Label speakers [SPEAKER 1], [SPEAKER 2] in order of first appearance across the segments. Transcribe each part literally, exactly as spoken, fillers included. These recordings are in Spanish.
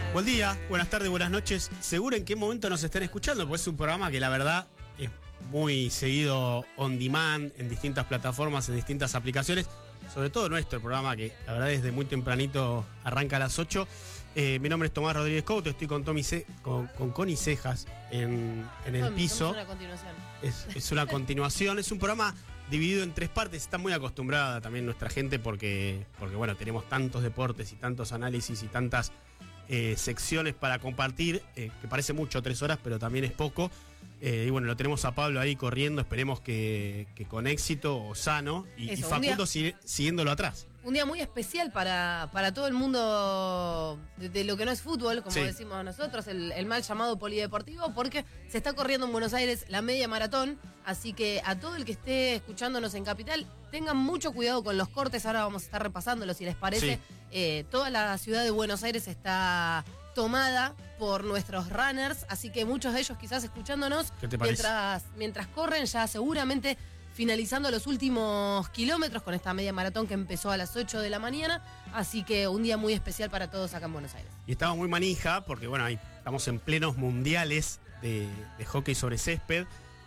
[SPEAKER 1] Buen día, buenas tardes, buenas noches. Seguro en qué momento nos estén escuchando, porque es un programa que la verdad es muy seguido on demand, en distintas plataformas, en distintas aplicaciones. Sobre todo nuestro programa, que la verdad desde muy tempranito arranca a las ocho. Eh, mi nombre es Tomás Rodríguez Couto, estoy con Tommy Ce con, con Connie Cejas en, en el
[SPEAKER 2] Tommy,
[SPEAKER 1] piso.
[SPEAKER 2] Es una continuación.
[SPEAKER 1] Es, es una continuación, es un programa dividido en tres partes. Está muy acostumbrada también nuestra gente porque, porque bueno, tenemos tantos deportes y tantos análisis y tantas eh, secciones para compartir, eh, que parece mucho, tres horas, pero también es poco. Eh, y bueno, lo tenemos a Pablo ahí corriendo, esperemos que, que con éxito o sano, y,
[SPEAKER 2] Eso,
[SPEAKER 1] y Facundo sigue, siguiéndolo atrás.
[SPEAKER 2] Un día muy especial para, para todo el mundo de, de lo que no es fútbol, como
[SPEAKER 1] Sí.
[SPEAKER 2] decimos nosotros, el, el mal llamado polideportivo, porque se está corriendo en Buenos Aires la media maratón, así que a todo el que esté escuchándonos en Capital, tengan mucho cuidado con los cortes, ahora vamos a estar repasándolos si les parece.
[SPEAKER 1] Sí.
[SPEAKER 2] Eh, toda la ciudad de Buenos Aires está tomada por nuestros runners, así que muchos de ellos quizás escuchándonos
[SPEAKER 1] ¿Qué te parece?
[SPEAKER 2] mientras, mientras corren, ya seguramente finalizando los últimos kilómetros con esta media maratón que empezó a las ocho de la mañana, así que un día muy especial para todos acá en Buenos Aires.
[SPEAKER 1] Y estamos muy manija porque, bueno, ahí estamos en plenos mundiales de, de hockey sobre césped,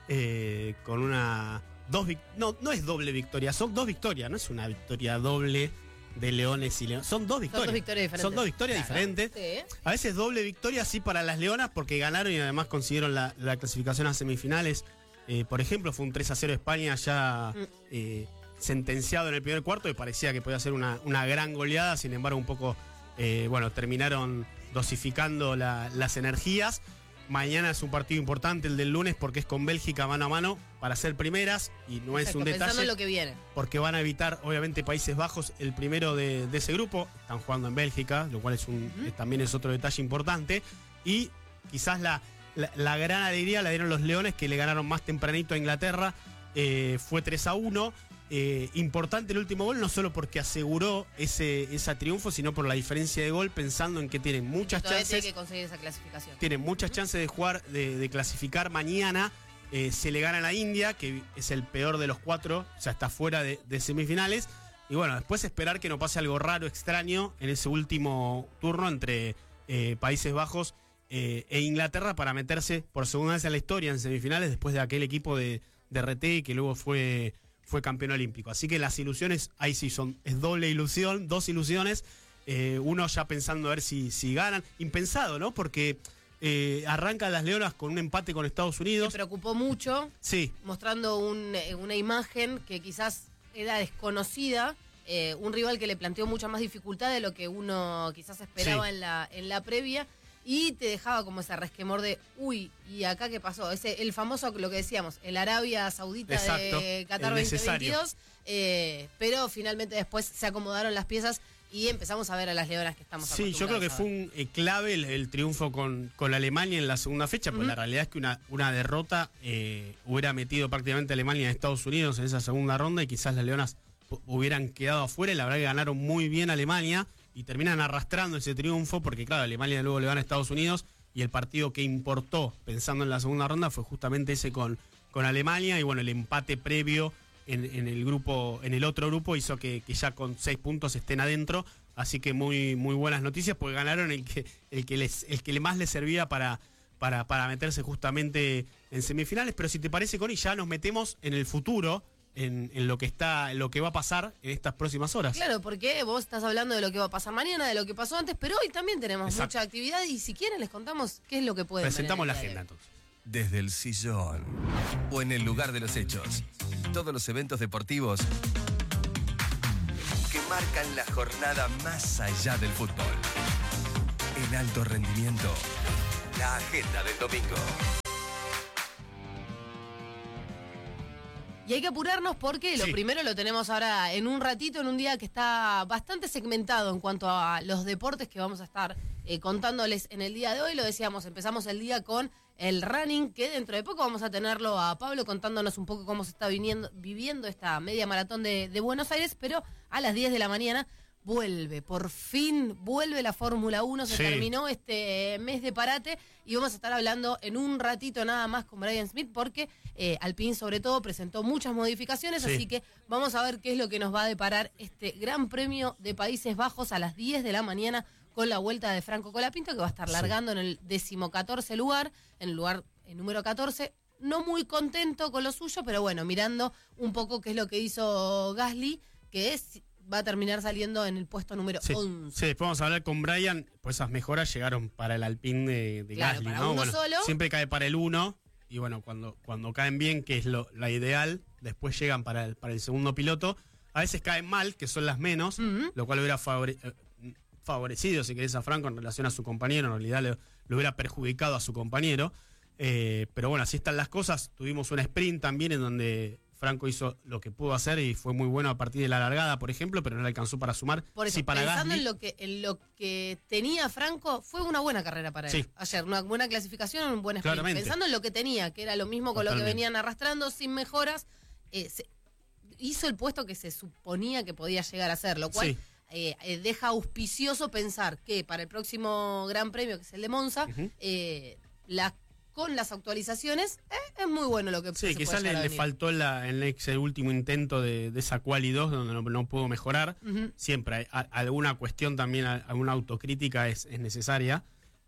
[SPEAKER 1] eh, con una... dos vic- No, no es doble victoria, son dos victorias, no es una victoria doble de Leones y Leones, son dos victorias.
[SPEAKER 2] Son dos victorias diferentes.
[SPEAKER 1] Son dos victorias
[SPEAKER 2] Claro.
[SPEAKER 1] diferentes.
[SPEAKER 2] Sí.
[SPEAKER 1] A veces doble victoria sí para las Leonas porque ganaron y además consiguieron la, la clasificación a semifinales. Eh, por ejemplo, fue un tres a cero España ya
[SPEAKER 2] Mm.
[SPEAKER 1] eh, sentenciado en el primer cuarto y parecía que podía ser una, una gran goleada, sin embargo un poco, eh, bueno, terminaron dosificando la- las energías. Mañana es un partido importante el del lunes porque es con Bélgica mano a mano para ser primeras y no es
[SPEAKER 2] Exacto,
[SPEAKER 1] un
[SPEAKER 2] pensando
[SPEAKER 1] detalle
[SPEAKER 2] en lo que viene.
[SPEAKER 1] porque van a evitar obviamente Países Bajos, el primero de, de ese grupo. Están jugando en Bélgica, lo cual es un,
[SPEAKER 2] Ujú.
[SPEAKER 1] eh, también es otro detalle importante. Y quizás la, la, la gran alegría la dieron los Leones, que le ganaron más tempranito a Inglaterra. Eh, fue tres a uno. Eh, importante el último gol, no solo porque aseguró ese, ese triunfo, sino por la diferencia de gol, pensando en que tienen muchas
[SPEAKER 2] Todavía
[SPEAKER 1] chances.
[SPEAKER 2] tiene que conseguir esa clasificación.
[SPEAKER 1] Tienen muchas chances de jugar, de, de clasificar mañana. Eh, se le gana a la India, que es el peor de los cuatro, o sea, está fuera de, de semifinales. Y bueno, después esperar que no pase algo raro, extraño, en ese último turno entre eh, Países Bajos eh, e Inglaterra para meterse por segunda vez en la historia en semifinales después de aquel equipo de, de R T que luego fue, fue campeón olímpico. Así que las ilusiones, ahí sí son, es doble ilusión, dos ilusiones. Eh, uno ya pensando a ver si, si ganan. Impensado, ¿no? Porque eh, arrancan las Leonas con un empate con Estados
[SPEAKER 2] Me
[SPEAKER 1] Unidos.
[SPEAKER 2] preocupó mucho,
[SPEAKER 1] Sí,
[SPEAKER 2] mostrando un, eh, una imagen que quizás era desconocida, eh, un rival que le planteó mucha más dificultad de lo que uno quizás esperaba
[SPEAKER 1] Sí.
[SPEAKER 2] en la, en la previa, y te dejaba como ese resquemor de, uy, ¿y acá qué pasó? Ese, el famoso, lo que decíamos, el Arabia Saudita
[SPEAKER 1] Exacto,
[SPEAKER 2] de Qatar
[SPEAKER 1] el necesario.
[SPEAKER 2] veinte veintidós, eh, pero finalmente después se acomodaron las piezas y empezamos a ver a las Leonas que estamos
[SPEAKER 1] sí, yo creo que
[SPEAKER 2] acostumbrados a
[SPEAKER 1] fue
[SPEAKER 2] ver.
[SPEAKER 1] un eh, clave el, el triunfo con, con Alemania en la segunda fecha, porque
[SPEAKER 2] Ujú.
[SPEAKER 1] la realidad es que una, una derrota eh, hubiera metido prácticamente a Alemania a Estados Unidos en esa segunda ronda y quizás las Leonas pu- hubieran quedado afuera. Y la verdad que ganaron muy bien a Alemania y terminan arrastrando ese triunfo porque claro, Alemania luego le gana a Estados Unidos y el partido que importó pensando en la segunda ronda fue justamente ese con, con Alemania. Y bueno, el empate previo en, en el grupo, en el otro grupo hizo que, que ya con seis puntos estén adentro. Así que muy, muy buenas noticias porque ganaron el que, el que les, el que más les servía para, para, para meterse justamente en semifinales. Pero si te parece, Connie, ya nos metemos en el futuro, en, en lo que está, en lo que va a pasar en estas próximas horas.
[SPEAKER 2] Claro, porque vos estás hablando de lo que va a pasar mañana, de lo que pasó antes, pero hoy también tenemos
[SPEAKER 1] Exacto.
[SPEAKER 2] mucha actividad y si quieren les contamos qué es lo que pueden ver en
[SPEAKER 1] Presentamos
[SPEAKER 2] el
[SPEAKER 1] la
[SPEAKER 2] día de
[SPEAKER 1] agenda
[SPEAKER 2] hoy.
[SPEAKER 1] entonces.
[SPEAKER 3] Desde el sillón o en el lugar de los hechos. Todos los eventos deportivos que marcan la jornada más allá del fútbol. En alto rendimiento, la agenda del domingo.
[SPEAKER 2] Y hay que apurarnos porque lo
[SPEAKER 1] Sí.
[SPEAKER 2] primero lo tenemos ahora en un ratito, en un día que está bastante segmentado en cuanto a los deportes que vamos a estar eh, contándoles en el día de hoy. Lo decíamos, empezamos el día con el running, que dentro de poco vamos a tenerlo a Pablo contándonos un poco cómo se está viniendo, viviendo esta media maratón de, de Buenos Aires, pero a las diez de la mañana vuelve, por fin vuelve la Fórmula uno, se
[SPEAKER 1] Sí.
[SPEAKER 2] terminó este mes de parate y vamos a estar hablando en un ratito nada más con Brian Smith porque eh, Alpine sobre todo presentó muchas modificaciones,
[SPEAKER 1] Sí.
[SPEAKER 2] así que vamos a ver qué es lo que nos va a deparar este Gran Premio de Países Bajos a las diez de la mañana con la vuelta de Franco Colapinto, que va a estar largando sí. en el decimocatorce lugar, en el lugar el número catorce. No muy contento con lo suyo, pero bueno, mirando un poco qué es lo que hizo Gasly, que es, va a terminar saliendo en el puesto número
[SPEAKER 1] sí.
[SPEAKER 2] once.
[SPEAKER 1] Sí, después vamos a hablar con Brian, pues esas mejoras llegaron para el Alpine de, de
[SPEAKER 2] claro,
[SPEAKER 1] Gasly,
[SPEAKER 2] para
[SPEAKER 1] ¿no?
[SPEAKER 2] uno
[SPEAKER 1] Bueno,
[SPEAKER 2] solo.
[SPEAKER 1] siempre cae para el uno, y bueno, cuando, cuando caen bien, que es lo, la ideal, después llegan para el, para el segundo piloto. A veces caen mal, que son las menos, uh-huh. lo cual hubiera favore, eh, favorecido, si querés, a Franco en relación a su compañero, en realidad le, le hubiera perjudicado a su compañero. Eh, pero bueno, así están las cosas. Tuvimos un sprint también en donde Franco hizo lo que pudo hacer y fue muy bueno a partir de la largada, por ejemplo, pero no le alcanzó para sumar.
[SPEAKER 2] Por eso,
[SPEAKER 1] sí, para
[SPEAKER 2] pensando
[SPEAKER 1] Gasly,
[SPEAKER 2] en lo que en lo que tenía Franco, fue una buena carrera para él.
[SPEAKER 1] Sí.
[SPEAKER 2] Ayer, una buena clasificación, un buen sprint.
[SPEAKER 1] Claramente.
[SPEAKER 2] Pensando en lo que tenía, que era lo mismo con
[SPEAKER 1] Totalmente.
[SPEAKER 2] lo que venían arrastrando, sin mejoras, eh, se, hizo el puesto que se suponía que podía llegar a ser, lo cual...
[SPEAKER 1] Sí.
[SPEAKER 2] Eh, eh, deja auspicioso pensar que para el próximo Gran Premio, que es el de Monza,
[SPEAKER 1] uh-huh.
[SPEAKER 2] eh, la, con las actualizaciones, eh, es muy bueno lo que
[SPEAKER 1] sí,
[SPEAKER 2] se
[SPEAKER 1] quizás
[SPEAKER 2] puede
[SPEAKER 1] le, le faltó la, en el, el último intento de, de esa quali dos, donde no, no pudo mejorar. Uh-huh. Siempre hay a, alguna cuestión también, a, alguna autocrítica es, es necesaria.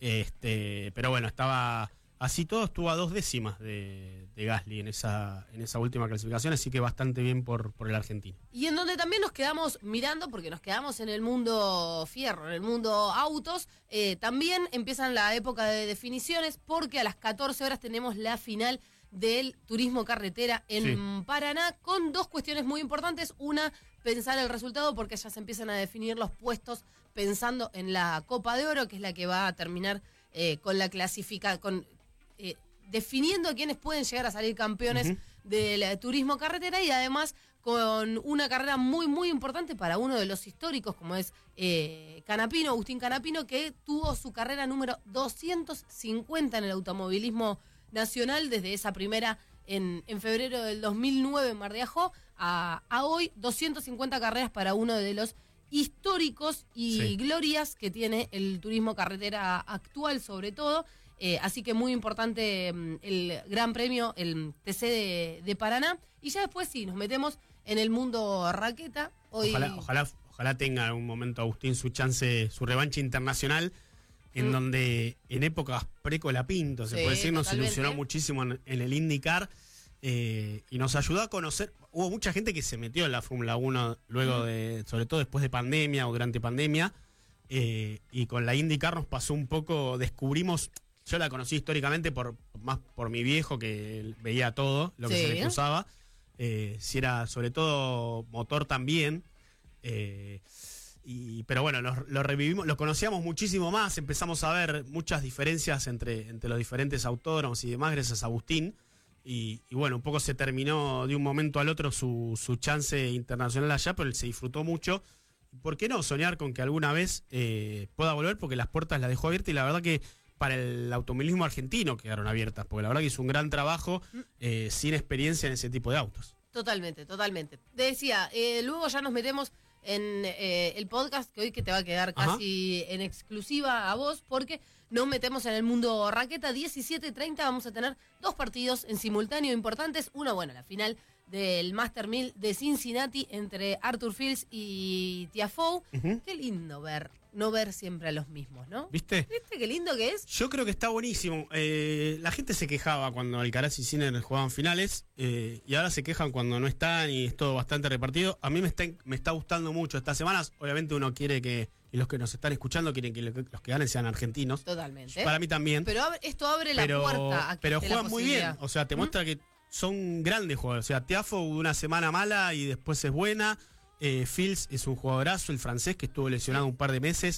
[SPEAKER 1] Este, pero bueno, estaba así todo, estuvo a dos décimas de, de Gasly en esa, en esa última clasificación, así que bastante bien por, por el argentino.
[SPEAKER 2] Y en donde también nos quedamos mirando, porque nos quedamos en el mundo fierro, en el mundo autos, eh, también empiezan la época de definiciones, porque a las catorce horas tenemos la final del turismo carretera en sí. Paraná, con dos cuestiones muy importantes. Una, pensar el resultado, porque ya se empiezan a definir los puestos pensando en la Copa de Oro, que es la que va a terminar eh, con la clasificación, Eh, definiendo quiénes pueden llegar a salir campeones uh-huh. del turismo carretera, y además con una carrera muy muy importante para uno de los históricos, como es eh, Canapino, Agustín Canapino, que tuvo su carrera número doscientos cincuenta en el automovilismo nacional, desde esa primera en, en febrero del dos mil nueve en Mar de Ajó a, a hoy, doscientas cincuenta carreras para uno de los históricos y sí. glorias que tiene el turismo carretera actual, sobre todo. Eh, así que muy importante um, el Gran Premio, el T C de, de Paraná. Y ya después sí, nos metemos en el mundo raqueta. Hoy...
[SPEAKER 1] Ojalá, ojalá, ojalá tenga en algún momento Agustín su chance, su revancha internacional, en mm. donde en épocas pre-Colapinto, se
[SPEAKER 2] sí,
[SPEAKER 1] puede decir, nos
[SPEAKER 2] totalmente.
[SPEAKER 1] ilusionó muchísimo en, en el IndyCar eh, y nos ayudó a conocer. Hubo mucha gente que se metió en la Fórmula uno luego mm. de, sobre todo después de pandemia o durante pandemia, eh, y con la IndyCar nos pasó un poco, descubrimos... Yo la conocí históricamente por más por mi viejo, que veía todo lo que sí. se le cruzaba. Eh, si era sobre todo motor también. Eh, y, pero bueno, lo, lo revivimos, lo conocíamos muchísimo más. Empezamos a ver muchas diferencias entre, entre los diferentes autódromos y demás, gracias a Agustín. Y, y bueno, un poco se terminó de un momento al otro su, su chance internacional allá, pero él se disfrutó mucho. ¿Por qué no soñar con que alguna vez eh, pueda volver? Porque las puertas las dejó abiertas, y la verdad que para el automovilismo argentino quedaron abiertas, porque la verdad que hizo un gran trabajo eh, sin experiencia en ese tipo de autos.
[SPEAKER 2] Totalmente, totalmente. Decía, eh, luego ya nos metemos en eh, el podcast, que hoy que te va a quedar casi Ajá. en exclusiva a vos, porque nos metemos en el mundo raqueta. diecisiete treinta vamos a tener dos partidos en simultáneo importantes. Uno, bueno, la final del Master mil de Cincinnati entre Arthur Fields y Tiafoe. Uh-huh. Qué lindo ver, no ver siempre a los mismos, ¿no?
[SPEAKER 1] ¿Viste?
[SPEAKER 2] ¿Viste qué lindo que es?
[SPEAKER 1] Yo creo que está buenísimo. Eh, la gente se quejaba cuando Alcaraz y Sinner jugaban finales, eh, y ahora se quejan cuando no están y es todo bastante repartido. A mí me está, me está gustando mucho estas semanas. Obviamente uno quiere que, y los que nos están escuchando quieren que los que ganen sean argentinos.
[SPEAKER 2] Totalmente.
[SPEAKER 1] Para mí también.
[SPEAKER 2] Pero esto abre la
[SPEAKER 1] pero,
[SPEAKER 2] puerta a que
[SPEAKER 1] Pero
[SPEAKER 2] esté
[SPEAKER 1] juegan
[SPEAKER 2] la
[SPEAKER 1] muy bien. O sea, te ¿Mm? muestra que son grandes jugadores. O sea, Tiafoe una semana mala y después es buena. Eh, Fields es un jugadorazo, el francés, que estuvo lesionado un par de meses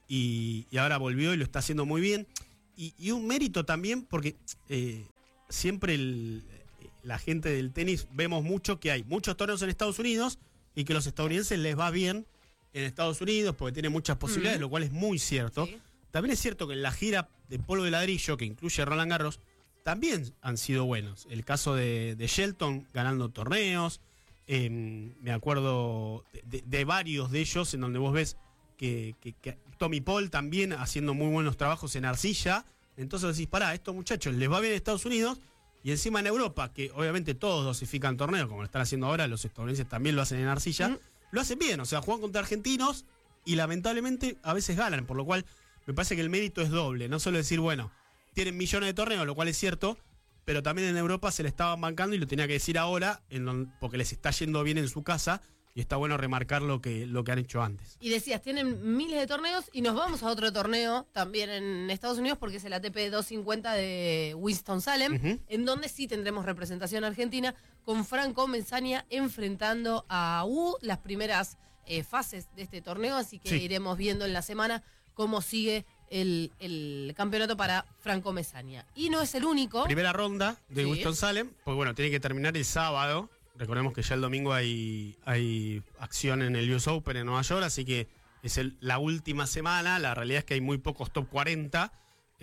[SPEAKER 1] y, y ahora volvió y lo está haciendo muy bien. Y, y un mérito también porque eh, siempre el, la gente del tenis vemos mucho que hay muchos torneos en Estados Unidos y que a los estadounidenses les va bien en Estados Unidos porque tienen muchas posibilidades, mm. lo cual es muy cierto. Sí. También es cierto que en la gira de polvo de ladrillo, que incluye Roland Garros, también han sido buenos. El caso de, de Shelton ganando torneos, eh, me acuerdo de, de, de varios de ellos en donde vos ves que, que, que Tommy Paul también haciendo muy buenos trabajos en arcilla. Entonces decís, pará, estos muchachos les va bien en Estados Unidos y encima en Europa, que obviamente todos dosifican torneos, como lo están haciendo ahora, los estadounidenses también lo hacen en arcilla, mm. lo hacen bien, o sea, juegan contra argentinos y lamentablemente a veces ganan, por lo cual me parece que el mérito es doble. No solo decir, bueno, tienen millones de torneos, lo cual es cierto, pero también en Europa se le estaban bancando y lo tenía que decir ahora, en donde, porque les está yendo bien en su casa. Y está bueno remarcar lo que, lo que han hecho antes.
[SPEAKER 2] Y decías, tienen miles de torneos y nos vamos a otro torneo también en Estados Unidos porque es el A T P doscientos cincuenta de Winston-Salem, uh-huh. en donde sí tendremos representación argentina con Franco Messagna enfrentando a Wu las primeras eh, fases de este torneo, así que sí. iremos viendo en la semana cómo sigue el, el campeonato para Franco Messagna. Y no es el único.
[SPEAKER 1] Primera ronda de
[SPEAKER 2] sí.
[SPEAKER 1] Winston-Salem, pues bueno, tiene que terminar el sábado. Recordemos que ya el domingo hay, hay acción en el U S Open en Nueva York, así que es el, la última semana. La realidad es que hay muy pocos top cuarenta,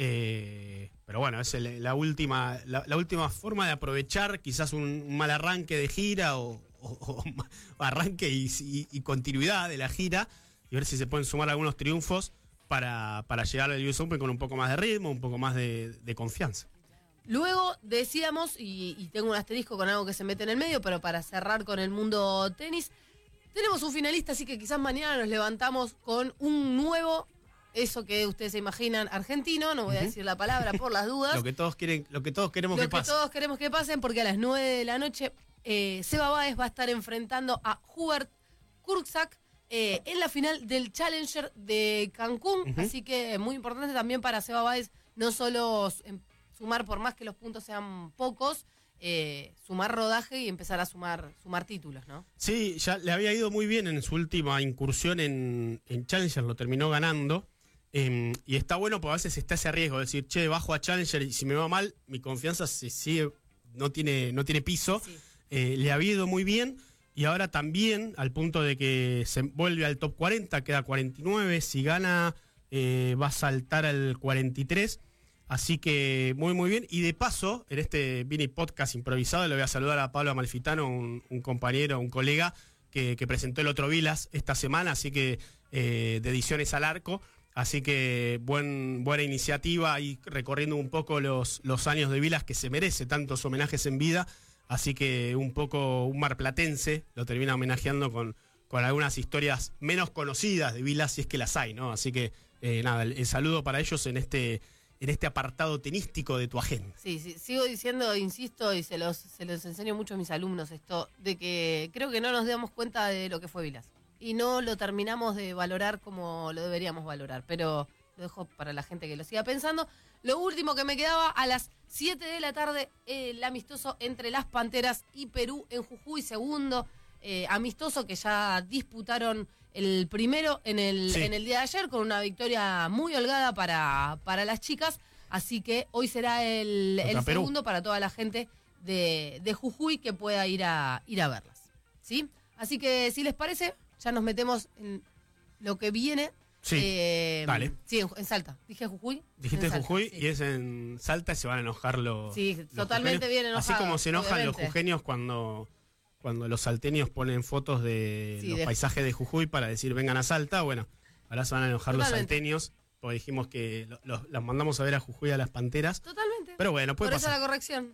[SPEAKER 1] eh, pero bueno, es el, la, última, la, la última forma de aprovechar quizás un, un mal arranque de gira o, o, o arranque y, y, y continuidad de la gira y ver si se pueden sumar algunos triunfos para, para llegar al U S Open con un poco más de ritmo, un poco más de, de confianza.
[SPEAKER 2] Luego decíamos, y, y tengo un asterisco con algo que se mete en el medio, pero para cerrar con el mundo tenis, tenemos un finalista, así que quizás mañana nos levantamos con un nuevo, eso que ustedes se imaginan, argentino, no voy a decir la palabra por las dudas.
[SPEAKER 1] Lo que todos quieren, lo que todos queremos
[SPEAKER 2] lo
[SPEAKER 1] que pase.
[SPEAKER 2] Lo que todos queremos que pasen, porque a las nueve de la noche eh, Seba Báez va a estar enfrentando a Hubert Hurkacz eh, en la final del Challenger de Cancún, uh-huh. así que muy importante también para Seba Báez, no solo sumar, por más que los puntos sean pocos, eh, sumar rodaje y empezar a sumar sumar títulos, ¿no?
[SPEAKER 1] Sí, ya le había ido muy bien en su última incursión en, en Challenger, lo terminó ganando. Eh, y está bueno porque a veces está ese riesgo de decir, che, bajo a Challenger y si me va mal, mi confianza se sigue, no tiene, no tiene piso. Sí. Eh, le había ido muy bien y ahora también, al punto de que se vuelve al top cuarenta, queda cuarenta y nueve, si gana eh, va a saltar al cuarenta y tres. Así que muy, muy bien. Y de paso, en este mini podcast improvisado, le voy a saludar a Pablo Amalfitano, un, un compañero, un colega, que, que presentó el otro Vilas esta semana, así que eh, de Ediciones al Arco. Así que buen, buena iniciativa, y recorriendo un poco los, los años de Vilas, que se merece tantos homenajes en vida. Así que un poco un marplatense lo termina homenajeando con, con algunas historias menos conocidas de Vilas, si es que las hay, ¿no? Así que eh, nada, el, el saludo para ellos en este... en este apartado tenístico de tu agenda.
[SPEAKER 2] Sí, sí, sigo diciendo, insisto, y se los, se los enseño mucho a mis alumnos esto, de que creo que no nos damos cuenta de lo que fue Vilas. Y no lo terminamos de valorar como lo deberíamos valorar, pero lo dejo para la gente que lo siga pensando. Lo último que me quedaba, a las siete de la tarde, el amistoso entre las Panteras y Perú en Jujuy, segundo eh, amistoso que ya disputaron el primero en el, sí. en el día de ayer, con una victoria muy holgada para, para las chicas. Así que hoy será el, el segundo para toda la gente de, de Jujuy que pueda ir a, ir a verlas, ¿sí? Así que, si les parece, ya nos metemos en lo que viene.
[SPEAKER 1] Sí, eh, dale.
[SPEAKER 2] Sí, en, en Salta. ¿Dije Jujuy?
[SPEAKER 1] Dijiste
[SPEAKER 2] en
[SPEAKER 1] Jujuy
[SPEAKER 2] Salta, sí.
[SPEAKER 1] Y es en Salta, se van a enojar los
[SPEAKER 2] Sí,
[SPEAKER 1] los
[SPEAKER 2] totalmente
[SPEAKER 1] jujeños.
[SPEAKER 2] bien enojados.
[SPEAKER 1] Así como se enojan
[SPEAKER 2] obviamente.
[SPEAKER 1] los jujeños cuando... Cuando los salteños ponen fotos de sí, los de... paisajes de Jujuy para decir vengan a Salta, bueno, ahora se van a enojar Totalmente. los salteños, porque dijimos que los lo, lo mandamos a ver a Jujuy a las Panteras.
[SPEAKER 2] Totalmente.
[SPEAKER 1] Pero bueno, puede
[SPEAKER 2] Por
[SPEAKER 1] pasar.
[SPEAKER 2] eso la corrección.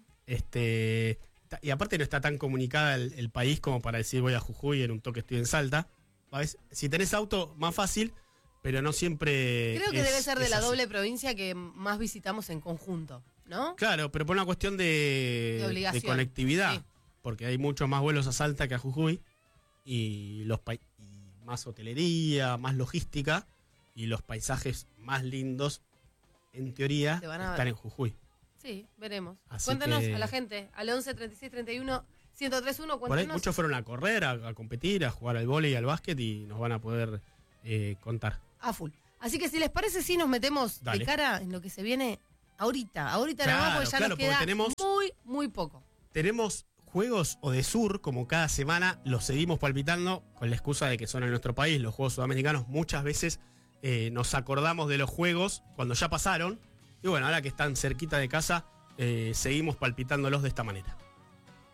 [SPEAKER 1] Este, y aparte no está tan comunicada el, el país como para decir voy a Jujuy, en un toque estoy en Salta. ¿Sabes? Si tenés auto, más fácil, pero no siempre.
[SPEAKER 2] Creo que
[SPEAKER 1] es,
[SPEAKER 2] debe ser de la
[SPEAKER 1] así.
[SPEAKER 2] doble provincia que más visitamos en conjunto, ¿no?
[SPEAKER 1] Claro, pero por una cuestión de,
[SPEAKER 2] de, obligación.
[SPEAKER 1] de conectividad.
[SPEAKER 2] Sí.
[SPEAKER 1] Porque hay muchos más vuelos a Salta que a Jujuy, y los pa- y más hotelería, más logística, y los paisajes más lindos, en teoría, están ver. en Jujuy.
[SPEAKER 2] Sí, veremos.
[SPEAKER 1] Así
[SPEAKER 2] Cuéntanos
[SPEAKER 1] que...
[SPEAKER 2] a la gente, al once, treinta y seis, treinta y uno, ciento tres uno,
[SPEAKER 1] Por
[SPEAKER 2] cuéntanos.
[SPEAKER 1] ahí muchos fueron a correr, a, a competir, a jugar al vóley y al básquet, y nos van a poder eh, contar.
[SPEAKER 2] A full. Así que si les parece, sí nos metemos Dale. de cara en lo que se viene ahorita. Ahorita
[SPEAKER 1] claro,
[SPEAKER 2] nada más, porque ya
[SPEAKER 1] claro,
[SPEAKER 2] nos queda
[SPEAKER 1] tenemos,
[SPEAKER 2] muy, muy poco.
[SPEAKER 1] Tenemos... Juegos o de Sur, como cada semana, los seguimos palpitando con la excusa de que son en nuestro país los Juegos Sudamericanos. Muchas veces eh, nos acordamos de los Juegos cuando ya pasaron. Y bueno, ahora que están cerquita de casa, eh, seguimos palpitándolos de esta manera.